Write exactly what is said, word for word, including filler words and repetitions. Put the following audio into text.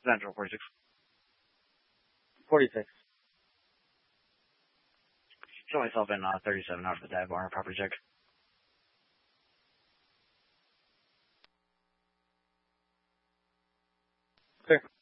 Central, forty-six. forty-six. Show myself in uh, thirty-seven out of the dive bar, property check. Clear.